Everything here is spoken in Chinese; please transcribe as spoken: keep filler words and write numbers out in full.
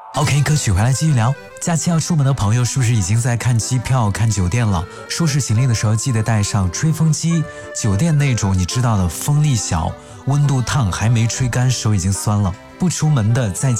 OK， 歌曲回来继续聊。假期要出门的朋友，是不是已经在看机票、看酒店了？收拾行李的时候记得带上吹风机。酒店那种你知道的，风力小，温度烫，还没吹干，手已经酸了。不出门的，在